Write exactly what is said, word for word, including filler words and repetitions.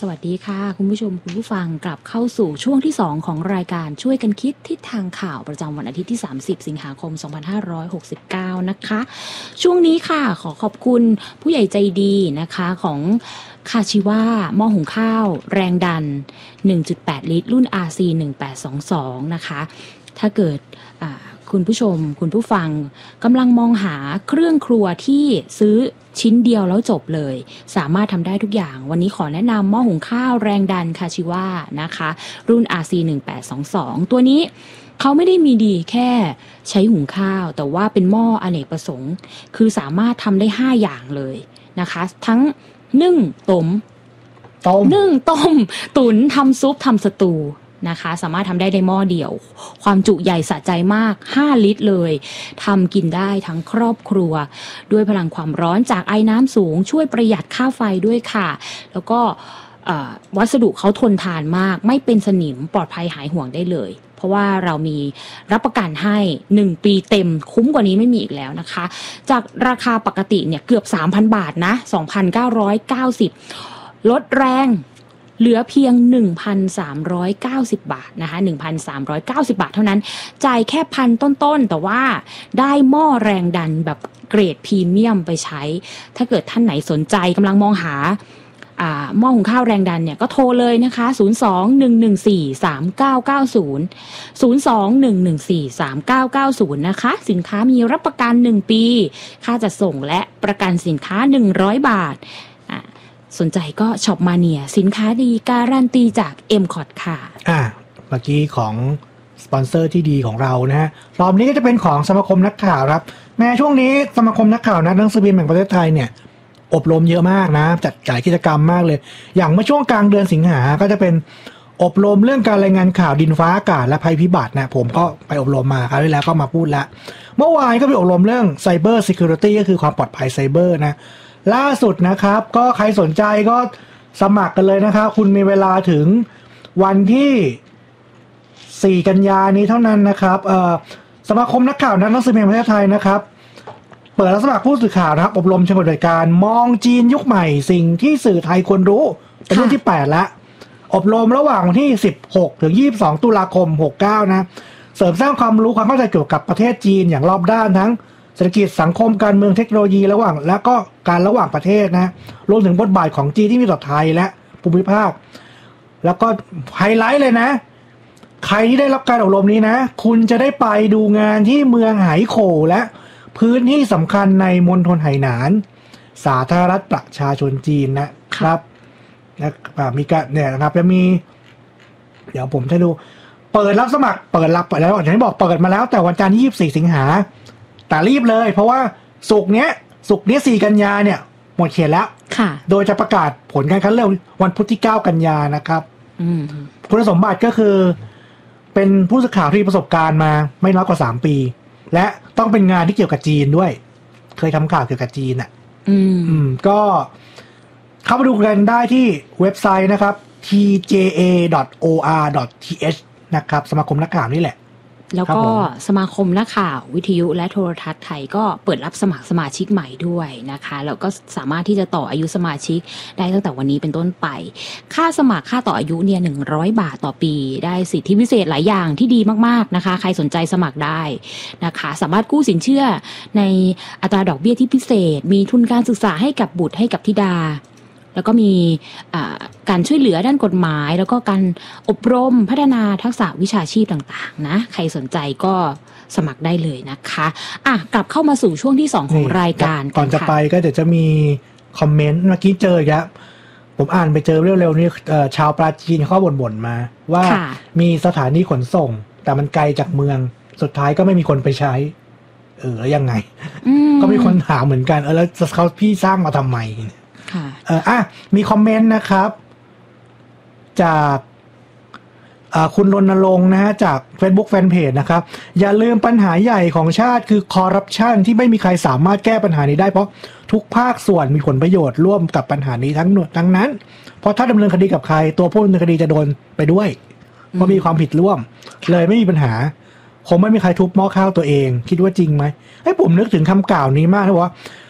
สวัสดีค่ะคุณผู้ชมคุณผู้ฟังกลับเข้าสู่ช่วงที่สองของรายการช่วยกันคิดทิศทางข่าวประจำวันอาทิตย์ที่สามสิบสิงหาคมสองพันห้าร้อยหกสิบเก้านะคะช่วงนี้ค่ะขอขอบคุณผู้ใหญ่ใจดีนะคะของคาชิวาหม้อหุงข้าวแรงดัน หนึ่งจุดแปด ลิตรรุ่น อาร์ ซี หนึ่งแปดสองสองนะคะถ้าเกิดคุณผู้ชมคุณผู้ฟังกำลังมองหาเครื่องครัวที่ซื้อชิ้นเดียวแล้วจบเลยสามารถทำได้ทุกอย่างวันนี้ขอแนะนำหม้อหุงข้าวแรงดันคาชิวานะคะรุ่น อาร์ ซี หนึ่งแปดสองสองตัวนี้เขาไม่ได้มีดีแค่ใช้หุงข้าวแต่ว่าเป็นหม้ออเนกประสงค์คือสามารถทำได้ห้าอย่างเลยนะคะทั้งนึ่งต้มต้มนึ่งต้มตุ๋นทำซุปทำสตูนะคะสามารถทำได้ในหม้อเดียวความจุใหญ่สะใจมากห้าลิตรเลยทำกินได้ทั้งครอบครัวด้วยพลังความร้อนจากไอ้น้ำสูงช่วยประหยัดค่าไฟด้วยค่ะแล้วก็วัสดุเขาทนทานมากไม่เป็นสนิมปลอดภัยหายห่วงได้เลยเพราะว่าเรามีรับประกันให้หนึ่งปีเต็มคุ้มกว่านี้ไม่มีอีกแล้วนะคะจากราคาปกติเนี่ยเกือบ สามพัน บาทนะ สองพันเก้าร้อยเก้าสิบ ลดแรงเหลือเพียง หนึ่งพันสามร้อยเก้าสิบ บาทนะคะ หนึ่งพันสามร้อยเก้าสิบ บาทเท่านั้นจ่ายแค่พันต้นๆแต่ว่าได้หม้อแรงดันแบบเกรดพรีเมียมไปใช้ถ้าเกิดท่านไหนสนใจกำลังมองหาอ่าหม้อหุงข้าวแรงดันเนี่ยก็โทรเลยนะคะศูนย์ สอง หนึ่ง หนึ่ง สี่ สาม เก้า เก้า ศูนย์ ศูนย์ สอง หนึ่ง หนึ่ง สี่ สาม เก้า เก้า ศูนย์นะคะสินค้ามีรับประกันหนึ่งปีค่าจัดส่งและประกันสินค้าหนึ่งร้อยบาทสนใจก็ช็อปมาเนียสินค้าดีการันตีจาก เอ็ม คอท ค่ะอ่าเมื่อกี้ของสปอนเซอร์ที่ดีของเรานะฮะรอบนี้ก็จะเป็นของสมาคมนักข่าวครับแม้ช่วงนี้สมาคมนักข่าวนักหนังสือพิมพ์แห่งประเทศไทยเนี่ยอบรมเยอะมากนะจัดหลายกิจกรรมมากเลยอย่างเมื่อช่วงกลางเดือนสิงหาก็จะเป็นอบรมเรื่องการรายงานข่าวดินฟ้าอากาศและภัยพิบัตินะผมก็ไปอบรมมาคราวที่แล้วก็มาพูดแล้วเมื่อวานก็ไปอบรมเรื่อง Cyber Security ก็คือความปลอดภัยไซเบอร์นะล่าสุดนะครับก็ใครสนใจก็สมัครกันเลยนะครับคุณมีเวลาถึงวันที่สี่กันยานี้เท่านั้นนะครับเอ่อสมาคมนักข่าวนักหนังสือพิมพ์ประเทศไทยนะครับเปิดรับสมัครผู้สื่อข่าวนะครับอบรมเชิงปฏิบัติการมองจีนยุคใหม่สิ่งที่สื่อไทยควรรู้เป็นรุ่นที่แปดแล้วอบรมระหว่างวันที่สิบหกถึงยี่สิบสองตุลาคมหกสิบเก้านะเสริมสร้างความรู้ความเข้าใจเกี่ยวกับประเทศจีนอย่างรอบด้านทั้งเศรษฐกิจสังคมการเมืองเทคโนโลยีระหว่างและก็การระหว่างประเทศนะรวมถึงบทบาทของจีนที่มีต่อไทยและภูมิภาคแล้วก็ไฮไลท์เลยนะใครที่ได้รับการอบรมนี้นะคุณจะได้ไปดูงานที่เมืองไหโขวและพื้นที่สำคัญในมณฑลไหหนานสาธารณรัฐประชาชนจีนนะครับนะมีการเนี่ยนะครับจะมีเดี๋ยวผมจะดูเปิดรับสมัครเปิดรับไปแล้วอย่างที่บอกเปิดมาแล้วแต่วันจันทร์ที่ยี่สิบสี่สิงหาแต่รีบเลยเพราะว่าศุกร์เนี้ยศุกร์นี้สี่กันยาเนี่ยหมดเขตแล้วโดยจะประกาศผลการคัดเลือกวันพุธที่เก้ากันยานะครับคุณสมบัติก็คือเป็นผู้สื่อข่าวที่มีประสบการณ์มาไม่น้อยกว่าสามปีและต้องเป็นงานที่เกี่ยวกับจีนด้วยเคยทำข่าวเกี่ยวกับจีนอ่ะอืมอืมก็เข้ามาดูกันได้ที่เว็บไซต์นะครับ ที เจ เอ ดอท โอ อาร์ ดอท ที เอช นะครับสมาคมนักข่าวนี่แหละแล้วก็สมาคมนักข่าววิทยุและโทรทัศน์ไทยก็เปิดรับสมัครสมาชิกใหม่ด้วยนะคะแล้วก็สามารถที่จะต่ออายุสมาชิกได้ตั้งแต่วันนี้เป็นต้นไปค่าสมัครค่าต่ออายุเนี่ยหนึ่งร้อยบาทต่อปีได้สิทธิพิเศษหลายอย่างที่ดีมากๆนะคะใครสนใจสมัครได้นะคะสามารถกู้สินเชื่อในอัตราดอกเบี้ยที่พิเศษมีทุนการศึกษาให้กับบุตรให้กับธิดาแล้วก็มีการช่วยเหลือด้านกฎหมายแล้วก็การอบรมพัฒนาทักษะวิชาชีพต่างๆนะใครสนใจก็สมัครได้เลยนะคะอ่ะกลับเข้ามาสู่ช่วงที่สองของรายการก่อนจะไปก็เดี๋ยวจะมีคอมเมนต์เมื่อกี้เจออีกแล้วผมอ่านไปเจอเร็วๆนี้ชาวปราจีนเขาบ่นๆมาว่ามีสถานีขนส่งแต่มันไกลจากเมืองสุดท้ายก็ไม่มีคนไปใช้เออแล้วยังไงก็มีคนถามเหมือนกันเออแล้วเขาพี่สร้างมาทำไมเอออ่ะมีคอมเมนต์นะครับจากคุณรณรงค์นะฮะจาก Facebook Fanpage นะครับอย่าลืมปัญหาใหญ่ของชาติคือคอร์รัปชันที่ไม่มีใครสามารถแก้ปัญหานี้ได้เพราะทุกภาคส่วนมีผลประโยชน์ร่วมกับปัญหานี้ทั้งหมดทั้งนั้นเพราะถ้าดำเนินคดีกับใครตัวผู้ดำเนินคดีจะโดนไปด้วยเพราะมีความผิดร่วมเลยไม่มีปัญหาคงไม่มีใครทุบหม้อข้าวตัวเองคิดว่าจริงไหมให้ผมนึกถึงคำกล่าวนี้มากนะว่า